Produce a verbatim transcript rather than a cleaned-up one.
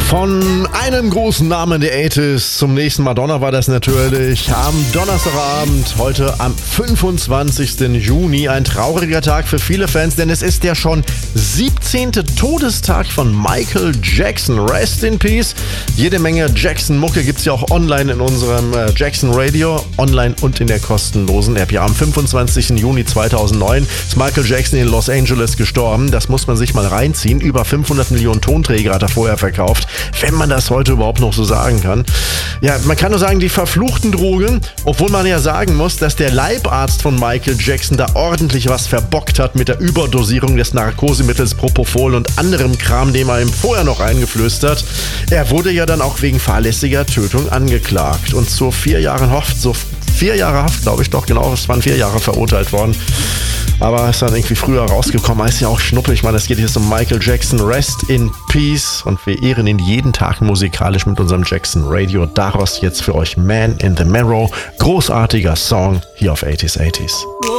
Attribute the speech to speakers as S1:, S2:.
S1: Von einem großen Namen der achtziger zum nächsten Madonna war das natürlich am Donnerstagabend, heute am fünfundzwanzigsten Juni. Ein trauriger Tag für viele Fans, denn es ist der schon siebzehnte Todestag von Michael Jackson. Rest in Peace. Jede Menge Jackson-Mucke gibt es ja auch online in unserem äh, Jackson Radio, online und in der kostenlosen App. Ja, am fünfundzwanzigsten Juni zweitausendneun ist Michael Jackson in Los Angeles gestorben. Das muss man sich mal reinziehen. Über fünfhundert Millionen Tonträger hat er vorher verkauft. Wenn man das heute überhaupt noch so sagen kann. Ja, man kann nur sagen, die verfluchten Drogen, obwohl man ja sagen muss, dass der Leibarzt von Michael Jackson da ordentlich was verbockt hat mit der Überdosierung des Narkosemittels Propofol und anderem Kram, den man ihm vorher noch eingeflößt hat. Er wurde ja dann auch wegen fahrlässiger Tötung angeklagt und zu vier Jahren Haft, so vier Jahre Haft, glaube ich doch, genau, es waren vier Jahre verurteilt worden. Aber ist dann irgendwie früher rausgekommen, ist ja auch Schnuppe. Ich meine, es geht hier um Michael Jackson, Rest in Peace. Und wir ehren ihn jeden Tag musikalisch mit unserem Jackson Radio. Daraus jetzt für euch Man in the Mirror. Großartiger Song hier auf achtziger achtziger.